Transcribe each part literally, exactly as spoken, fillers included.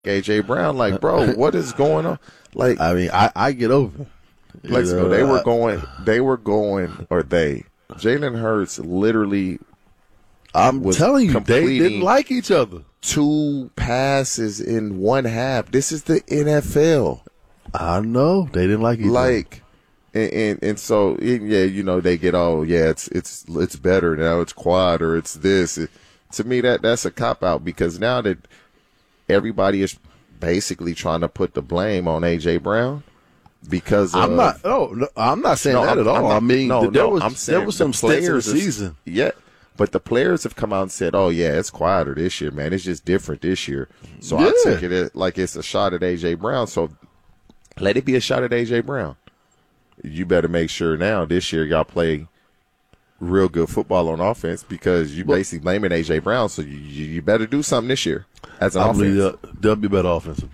A J Brown. Like, bro, what is going on? Like, I mean, I, I get over. Let's go. They were going. They were going, or they. Jalen Hurts literally. I'm telling you, they didn't like each other. Two passes in one half. This is the N F L. I know they didn't like each other. Like, and and, and so yeah, you know, they get oh yeah, it's it's it's better now. It's quad or it's this. It, to me, that that's a cop out because now that everybody is basically trying to put the blame on A J Brown. Because I'm of, not. Oh, no, I'm not saying no, that I'm, at all. Not, I mean, no, there no, was I'm saying there was some the stints in the are, season. Yeah, but the players have come out and said, "Oh yeah, it's quieter this year, man. It's just different this year." So yeah. I take it like it's a shot at A J Brown. So let it be a shot at A J Brown. You better make sure now this year y'all play real good football on offense because you well, basically blaming A J Brown. So you, you better do something this year as an I offense. believe they'll, they'll be better offensively.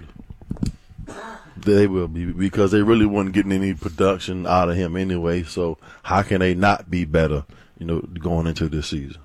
They will be because they really weren't getting any production out of him anyway. So how can they not be better, you know, going into this season?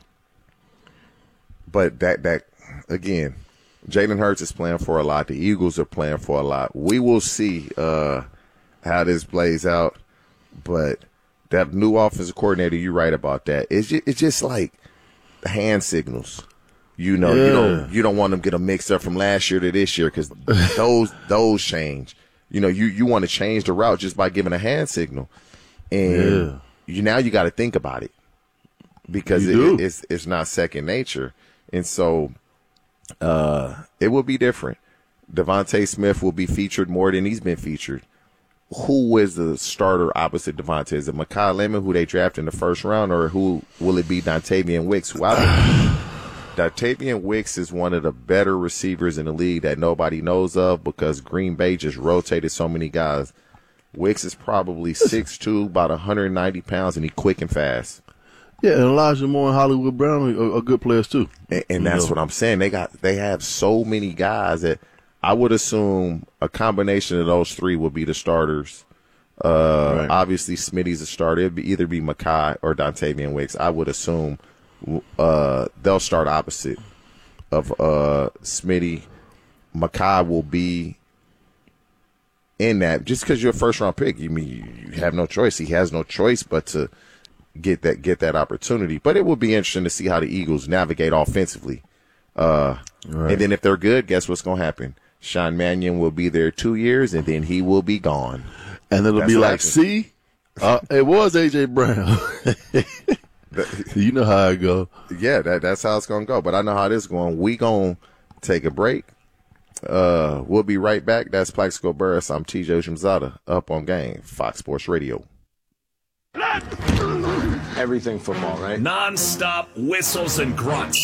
But that that again, Jalen Hurts is playing for a lot. The Eagles are playing for a lot. We will see uh, how this plays out. But that new offensive coordinator, you're right about that. It's just, it's just like hand signals. You know, yeah. you don't you don't want them to get a mix up from last year to this year because those those change. You know, you, you want to change the route just by giving a hand signal, and yeah. you now you got to think about it because it, it, it's it's not second nature, and so uh, it will be different. Devontae Smith will be featured more than he's been featured. Who is the starter opposite Devontae? Is it Mekhi Lemon, who they drafted in the first round, or who will it be Dontavian Wicks? Who I think Dontavian Wicks is one of the better receivers in the league that nobody knows of because Green Bay just rotated so many guys. Wicks is probably six two, about one hundred ninety pounds, and he's quick and fast. Yeah, and Elijah Moore and Hollywood Brown are, are good players too. And, and that's know. what I'm saying. They got they have so many guys that I would assume a combination of those three would be the starters. Uh, right. Obviously, Smitty's a starter. It'd be either be Mekhi or Dontavian Wicks. I would assume. Uh, they'll start opposite of uh, Smitty. Mekhi will be in that just because you're a first round pick. You mean you have no choice. He has no choice but to get that get that opportunity. But it will be interesting to see how the Eagles navigate offensively. Uh, right. And then if they're good, guess what's going to happen? Sean Mannion will be there two years, and then he will be gone. And it'll That's be like, happens. see, uh, it was A J Brown. You know how it go. Yeah, that, that's how it's going to go. But I know how this is going. We going to take a break. Uh, we'll be right back. That's Plaxico Burris. I'm T J Shimzada, up on Game, Fox Sports Radio. Everything football, right? Non-stop whistles and grunts.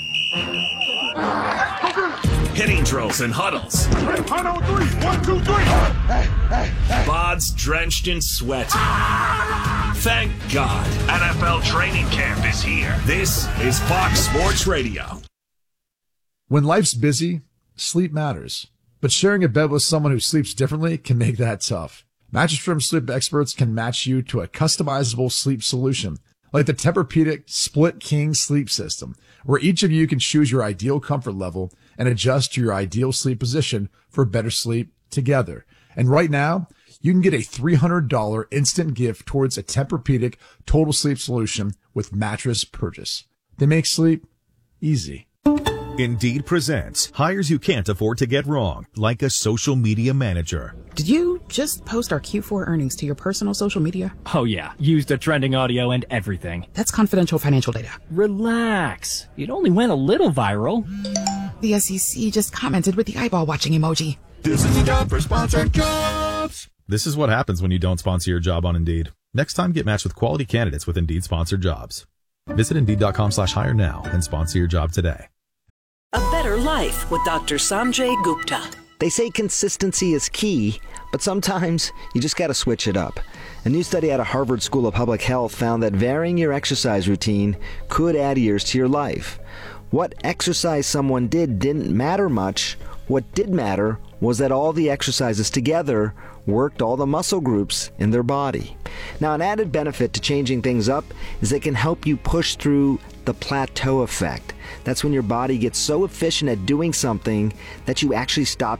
Hitting drills and huddles. One, two, three. Bods drenched in sweat. Thank God. N F L training camp is here. This is Fox Sports Radio. When life's busy, sleep matters. But sharing a bed with someone who sleeps differently can make that tough. Mattress Firm sleep experts can match you to a customizable sleep solution, like the Tempur-Pedic Split King Sleep System, where each of you can choose your ideal comfort level and adjust to your ideal sleep position for better sleep together. And right now, you can get a three hundred dollars instant gift towards a Tempur-Pedic Total Sleep Solution with mattress purchase. They make sleep easy. Indeed presents hires you can't afford to get wrong, like a social media manager. Did you just post our Q four earnings to your personal social media? Oh yeah, used the trending audio and everything. That's confidential financial data. Relax. It only went a little viral. The S E C just commented with the eyeball watching emoji. This is the job for sponsored jobs. This is what happens when you don't sponsor your job on Indeed. Next time, get matched with quality candidates with Indeed sponsored jobs. Visit Indeed.com slash hire now and sponsor your job today. A Better Life with Doctor Sanjay Gupta. They say consistency is key, but sometimes you just got to switch it up. A new study out of Harvard School of Public Health found that varying your exercise routine could add years to your life. What exercise someone did didn't matter much. What did matter was that all the exercises together worked all the muscle groups in their body. Now, an added benefit to changing things up is it can help you push through the plateau effect. That's when your body gets so efficient at doing something that you actually stop